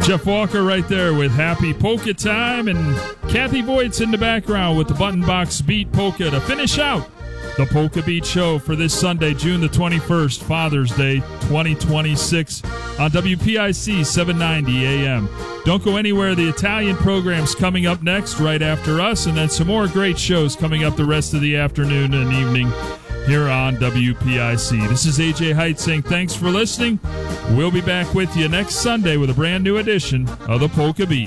Jeff Walker right there with Happy Polka Time, and Kathy Voigt's in the background with the Button Box Beat Polka to finish out the Polka Beat Show for this Sunday, June the 21st, Father's Day 2026 on WPIC 790 AM. Don't go anywhere. The Italian program's coming up next right after us, and then some more great shows coming up the rest of the afternoon and evening here on WPIC. This is AJ Height saying thanks for listening. We'll be back with you next Sunday with a brand new edition of the Polka Beat.